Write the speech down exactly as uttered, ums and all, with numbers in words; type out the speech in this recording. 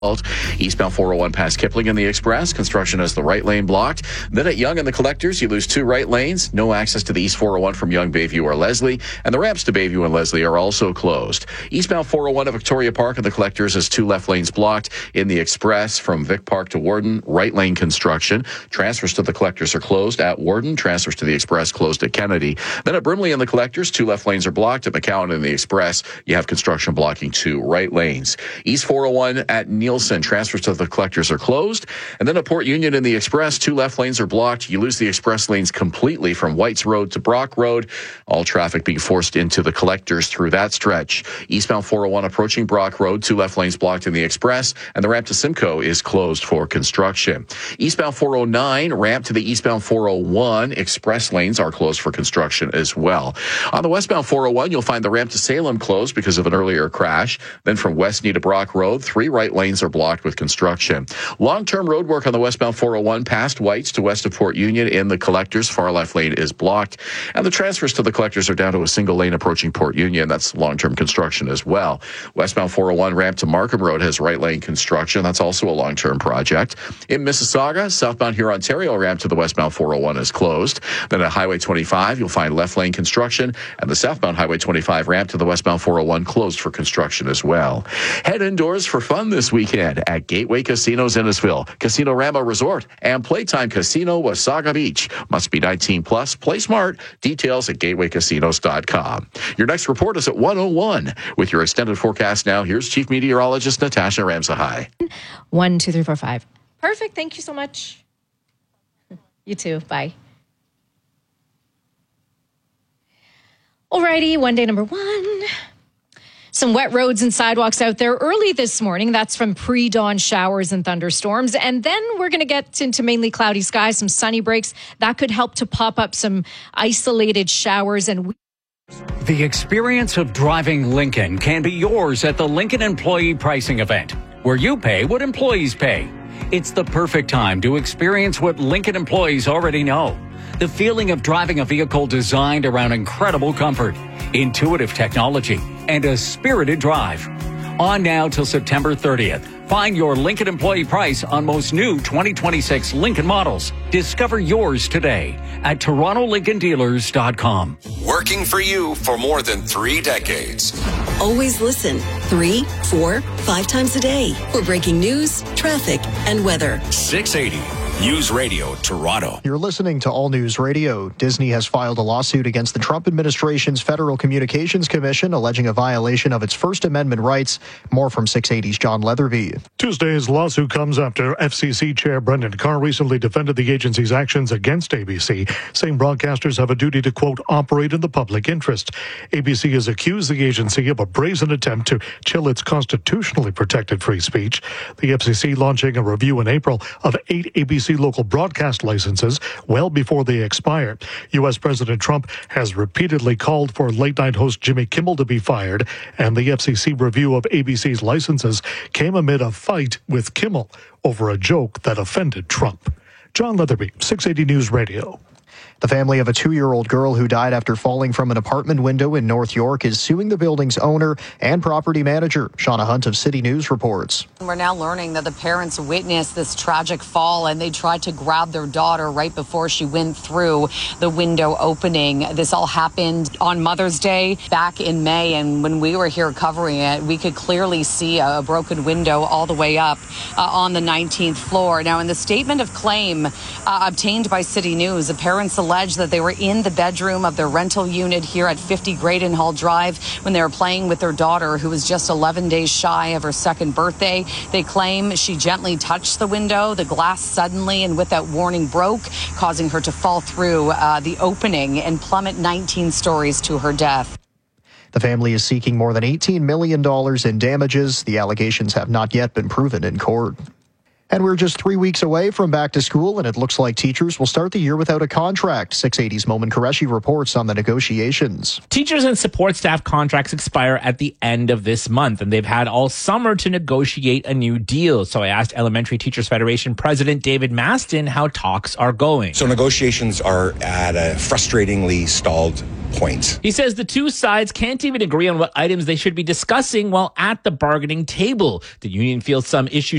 Eastbound four oh one past Kipling in the Express. Construction has the right lane blocked. Then at Yonge and the Collectors, you lose two right lanes. No access to the East four oh one from Yonge, Bayview, or Leslie. And the ramps to Bayview and Leslie are also closed. Eastbound four oh one at Victoria Park and the Collectors has two left lanes blocked. In the Express from Vic Park to Warden, right lane construction. Transfers to the Collectors are closed at Warden. Transfers to the Express closed at Kennedy. Then at Brimley and the Collectors, two left lanes are blocked. At McCowan and the Express, you have construction blocking two right lanes. East four oh one at Neil Transfers to the Collectors are closed. And then at Port Union in the Express, two left lanes are blocked. You lose the Express lanes completely from Whites Road to Brock Road. All traffic being forced into the Collectors through that stretch. Eastbound four oh one approaching Brock Road, two left lanes blocked in the Express. And the ramp to Simcoe is closed for construction. Eastbound four oh nine, ramp to the eastbound four oh one. Express lanes are closed for construction as well. On the westbound four oh one, you'll find the ramp to Salem closed because of an earlier crash. Then from Westney to Brock Road, three right lanes are blocked with construction. Long-term road work on the westbound four oh one past Whites to west of Port Union in the Collectors. Far left lane is blocked. And the transfers to the Collectors are down to a single lane approaching Port Union. That's long-term construction as well. Westbound four oh one ramp to Markham Road has right lane construction. That's also a long-term project. In Mississauga, southbound here Ontario ramp to the westbound four oh one is closed. Then at Highway twenty-five, you'll find left lane construction. And the southbound Highway twenty-five ramp to the westbound four oh one closed for construction as well. Head indoors for fun this weekend at Gateway Casinos Innisfil, Casino Rama Resort, and Playtime Casino Wasaga Beach. Must be nineteen plus. Play smart. Details at gateway casinos dot com. Your next report is at one oh one. With your extended forecast now, here's Chief Meteorologist Natasha Ramsahai. One, two, three, four, five. Perfect. Thank you so much. You too. Bye. Alrighty, one day number one. Some wet roads and sidewalks out there early this morning. That's from pre-dawn showers and thunderstorms. And then we're going to get into mainly cloudy skies, some sunny breaks. That could help to pop up some isolated showers and... The experience of driving Lincoln can be yours at the Lincoln Employee Pricing Event, where you pay what employees pay. It's the perfect time to experience what Lincoln employees already know. The feeling of driving a vehicle designed around incredible comfort, intuitive technology, and a spirited drive. On now till September thirtieth. Find your Lincoln employee price on most new twenty twenty-six Lincoln models. Discover yours today at toronto lincoln dealers dot com. Working for you for more than three decades. Always listen three, four, five times a day for breaking news, traffic, and weather. six eighty News Radio Toronto. You're listening to All News Radio. Disney has filed a lawsuit against the Trump administration's Federal Communications Commission, alleging a violation of its First Amendment rights. More from six eighty's John Leatherby. Tuesday's lawsuit comes after F C C Chair Brendan Carr recently defended the agency's actions against A B C, saying broadcasters have a duty to, quote, operate in the public interest. A B C has accused the agency of a brazen attempt to chill its constitutionally protected free speech. The F C C launching a review in April of eight A B C local broadcast licenses well before they expire. U S President Trump has repeatedly called for late-night host Jimmy Kimmel to be fired, and the F C C review of A B C's licenses came amid a fight with Kimmel over a joke that offended Trump. John Leatherby, six eighty News Radio. The family of a two-year-old girl who died after falling from an apartment window in North York is suing the building's owner and property manager. Shauna Hunt of City News reports. We're now learning that the parents witnessed this tragic fall and they tried to grab their daughter right before she went through the window opening. This all happened on Mother's Day back in May, and when we were here covering it, we could clearly see a broken window all the way up uh, on the nineteenth floor. Now, in the statement of claim uh, obtained by City News, the parents alleged that they were in the bedroom of their rental unit here at fifty Graydon Hall Drive when they were playing with their daughter, who was just eleven days shy of her second birthday. They claim she gently touched the window. The glass suddenly and without warning broke, causing her to fall through uh, the opening and plummet nineteen stories to her death. The family is seeking more than eighteen million dollars in damages. The allegations have not yet been proven in court. And we're just three weeks away from back to school, and it looks like teachers will start the year without a contract. six eighty's Momin Qureshi reports on the negotiations. Teachers and support staff contracts expire at the end of this month, and they've had all summer to negotiate a new deal. So I asked Elementary Teachers Federation President David Maston how talks are going. So negotiations are at a frustratingly stalled point. He says the two sides can't even agree on what items they should be discussing while at the bargaining table. The union feels some issues